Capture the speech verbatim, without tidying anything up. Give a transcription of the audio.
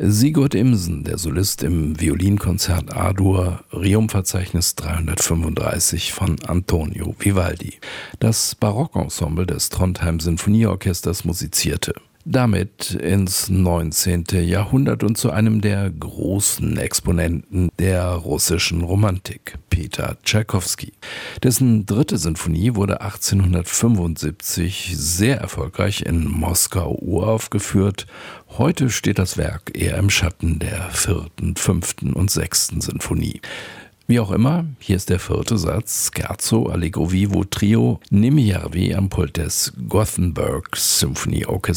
Sigurd Imsen, der Solist im Violinkonzert A-Dur, Rerum-Verzeichnis dreihundertfünfunddreißig von Antonio Vivaldi. Das Barockensemble des Trondheim Sinfonieorchesters musizierte damit ins neunzehnte Jahrhundert und zu einem der großen Exponenten der russischen Romantik, Peter Tschaikowski. Dessen dritte Sinfonie wurde achtzehnhundertfünfundsiebzig sehr erfolgreich in Moskau uraufgeführt. Heute steht das Werk eher im Schatten der vierten, fünften und sechsten Sinfonie. Wie auch immer, hier ist der vierte Satz, Scherzo Allegro Vivo Trio Nemijarvi am Pult des Gothenburg Symphony Orchestra.